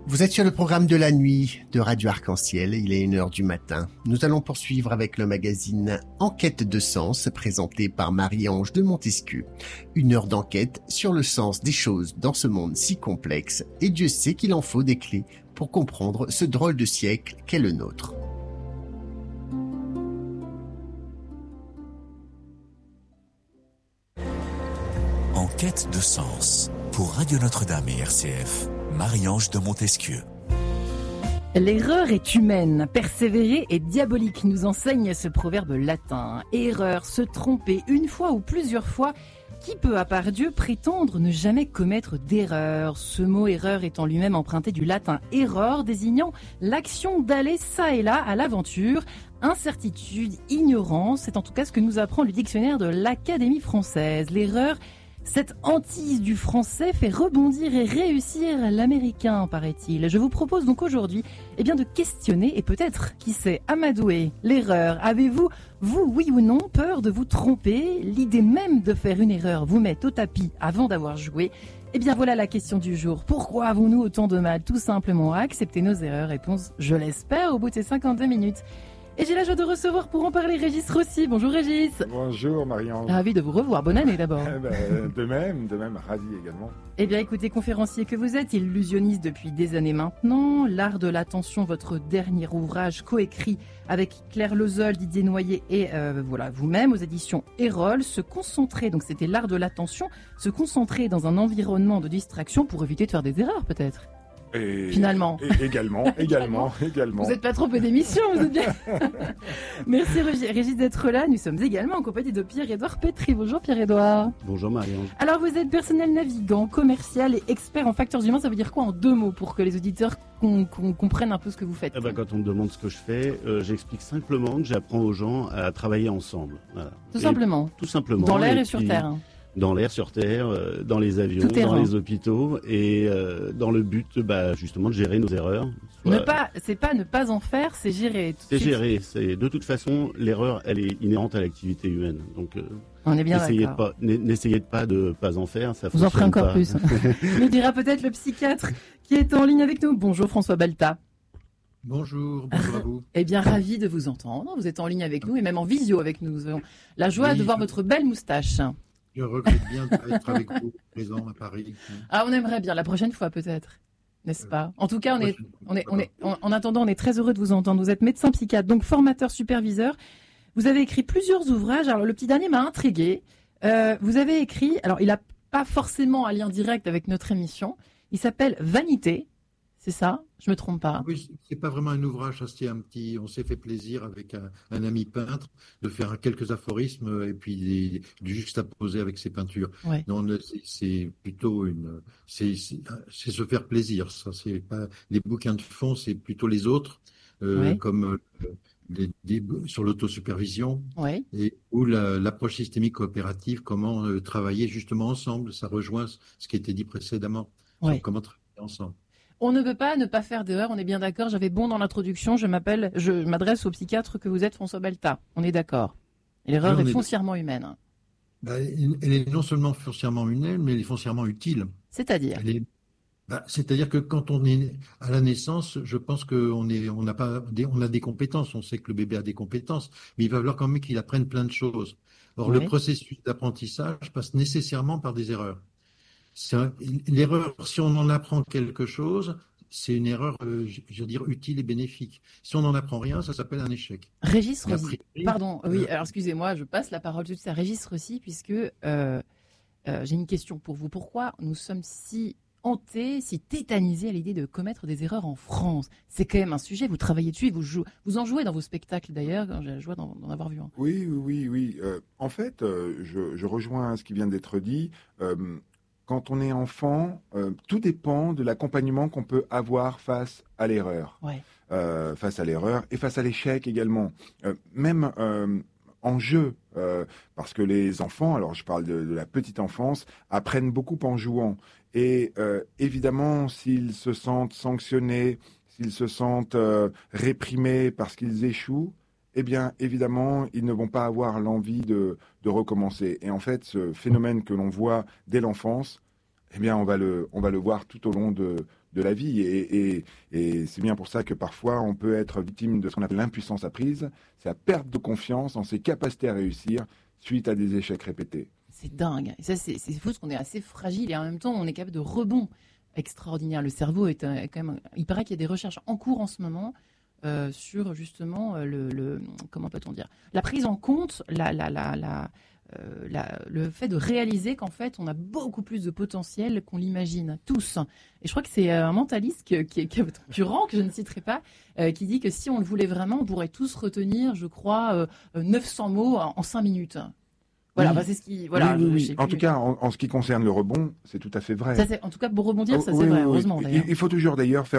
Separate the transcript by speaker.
Speaker 1: Vous êtes sur le programme de la nuit de Radio Arc-en-Ciel, il est 1h du matin. Nous allons poursuivre avec le magazine Enquête de sens, présenté par Marie-Ange de Montesquieu. 1 heure d'enquête sur le sens des choses dans ce monde si complexe, et Dieu sait qu'il en faut des clés pour comprendre ce drôle de siècle qu'est le nôtre.
Speaker 2: Enquête de sens pour Radio Notre-Dame et RCF. Marie-Ange de Montesquieu.
Speaker 3: L'erreur est humaine, persévérer est diabolique, nous enseigne ce proverbe latin. Erreur, se tromper une fois ou plusieurs fois, qui peut à part Dieu prétendre ne jamais commettre d'erreur? Ce mot erreur étant lui-même emprunté du latin error, désignant l'action d'aller ça et là à l'aventure. Incertitude, ignorance, c'est en tout cas ce que nous apprend le dictionnaire de l'Académie française. L'erreur, cette hantise du français fait rebondir et réussir l'américain, paraît-il. Je vous propose donc aujourd'hui de questionner et peut-être, qui sait, amadouer l'erreur. Avez-vous, vous, oui ou non, peur de vous tromper? L'idée même de faire une erreur vous met au tapis avant d'avoir joué. Voilà la question du jour. Pourquoi avons-nous autant de mal tout simplement à accepter nos erreurs? Réponse, je l'espère, au bout de ces 52 minutes. Et j'ai la joie de recevoir pour en parler Régis Rossi. Bonjour Régis.
Speaker 4: Bonjour Marie-Ange.
Speaker 3: Ravi de vous revoir. Bonne année d'abord.
Speaker 4: De même, ravi également.
Speaker 3: Écoutez, conférencier que vous êtes, illusionniste depuis des années maintenant, L'Art de l'attention, votre dernier ouvrage coécrit avec Claire Lezol, Didier Noyer et vous-même aux éditions Erol, se concentrer, donc c'était L'Art de l'attention, se concentrer dans un environnement de distraction pour éviter de faire des erreurs peut-être. Finalement.
Speaker 4: Également.
Speaker 3: Vous n'êtes pas trompé d'émission, vous êtes bien. Merci Régis d'être là. Nous sommes également en compagnie de Pierre-Édouard Pétry. Bonjour Pierre-Édouard.
Speaker 5: Bonjour Marie-Ange.
Speaker 3: Alors vous êtes personnel navigant, commercial et expert en facteurs humains. Ça veut dire quoi en 2 mots pour que les auditeurs comprennent un peu ce que vous faites?
Speaker 5: Quand on me demande ce que je fais, j'explique simplement que j'apprends aux gens à travailler ensemble. Voilà.
Speaker 3: Tout simplement.
Speaker 5: Dans
Speaker 3: l'air et sur terre.
Speaker 5: Dans l'air, sur terre, dans les avions, dans les hôpitaux et dans le but justement de gérer nos erreurs.
Speaker 3: C'est pas ne pas en faire, c'est gérer.
Speaker 5: Gérer. De toute façon, l'erreur, elle est inhérente à l'activité humaine. Donc,
Speaker 3: on est bien d'accord.
Speaker 5: N'essayez pas de pas en faire, ça
Speaker 3: vous en ferez encore
Speaker 5: pas.
Speaker 3: Plus. Nous dira peut-être le psychiatre qui est en ligne avec nous. Bonjour François Balta.
Speaker 6: Bonjour à vous.
Speaker 3: Ravi de vous entendre. Vous êtes en ligne avec nous et même en visio avec nous. Nous avons la joie de voir votre belle moustache.
Speaker 6: Je regrette bien d'être avec vous, présent à Paris.
Speaker 3: On aimerait bien la prochaine fois peut-être, n'est-ce pas? En tout cas, en attendant, on est très heureux de vous entendre. Vous êtes médecin psychiatre, donc formateur, superviseur. Vous avez écrit plusieurs ouvrages. Alors le petit dernier m'a intrigué. Vous avez écrit, alors il n'a pas forcément un lien direct avec notre émission. Il s'appelle Vanité. C'est ça? Je me trompe pas?
Speaker 6: Oui, c'est pas vraiment un ouvrage, on s'est fait plaisir avec un ami peintre de faire quelques aphorismes et puis du juxtaposer avec ses peintures.
Speaker 3: Ouais.
Speaker 6: Non, c'est plutôt c'est se faire plaisir. Ça, c'est pas les bouquins de fond, c'est plutôt les autres, comme sur l'autosupervision, ou l'approche systémique coopérative, comment travailler justement ensemble. Ça rejoint ce qui était dit précédemment. Sur comment travailler ensemble.
Speaker 3: On ne peut pas ne pas faire d'erreur, on est bien d'accord. J'avais bon dans l'introduction, je m'adresse au psychiatre que vous êtes, François Balta. On est d'accord. Et l'erreur est foncièrement humaine.
Speaker 6: Elle est non seulement foncièrement humaine, mais elle est foncièrement utile.
Speaker 3: C'est-à-dire
Speaker 6: c'est-à-dire que quand on est à la naissance, je pense qu'on a des compétences. On sait que le bébé a des compétences, mais il va falloir quand même qu'il apprenne plein de choses. Or, le processus d'apprentissage passe nécessairement par des erreurs. L'erreur, si on en apprend quelque chose, c'est une erreur, utile et bénéfique. Si on n'en apprend rien, ça s'appelle un échec.
Speaker 3: Régis Rossi. Pardon, oui, alors excusez-moi, je passe la parole tout de suite à Régis Rossi, puisque j'ai une question pour vous. Pourquoi nous sommes si hantés, si tétanisés à l'idée de commettre des erreurs en France? C'est quand même un sujet, vous travaillez dessus, vous en jouez dans vos spectacles d'ailleurs, j'ai la joie d'en avoir vu un.
Speaker 4: Oui. En fait, je rejoins ce qui vient d'être dit. Quand on est enfant, tout dépend de l'accompagnement qu'on peut avoir face à l'erreur. Face à l'erreur et face à l'échec également. Même en jeu, parce que les enfants, alors je parle de la petite enfance, apprennent beaucoup en jouant. Et évidemment, s'ils se sentent sanctionnés, s'ils se sentent réprimés parce qu'ils échouent, eh bien, évidemment, ils ne vont pas avoir l'envie de recommencer. Et en fait, ce phénomène que l'on voit dès l'enfance, Eh bien, on va le voir tout au long de la vie. Et c'est bien pour ça que parfois, on peut être victime de ce qu'on appelle l'impuissance apprise. C'est la perte de confiance en ses capacités à réussir suite à des échecs répétés.
Speaker 3: C'est dingue. Et ça, c'est fou parce qu'on est assez fragile et en même temps, on est capable de rebond extraordinaire. Le cerveau est quand même... Il paraît qu'il y a des recherches en cours en ce moment sur justement comment peut-on dire, la prise en compte, le fait de réaliser qu'en fait on a beaucoup plus de potentiel qu'on l'imagine tous. Et je crois que c'est un mentaliste qui est votre concurrent, que je ne citerai pas, qui dit que si on le voulait vraiment, on pourrait tous retenir, je crois, 900 mots en 5 minutes. Voilà,
Speaker 4: oui.
Speaker 3: C'est ce qui. Voilà.
Speaker 4: Oui. En tout cas, en ce qui concerne le rebond, c'est tout à fait vrai.
Speaker 3: Ça, en tout cas, pour rebondir, ça c'est vrai. Heureusement d'ailleurs.
Speaker 4: Il faut toujours d'ailleurs faire